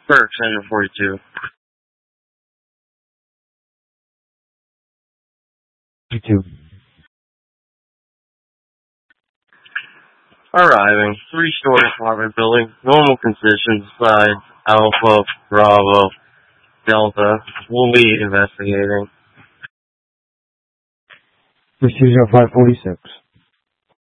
Burke, Center 42. 42. Arriving. 3-story apartment building. Normal conditions. Size Alpha, Bravo, Delta. We'll be investigating. Precision 546.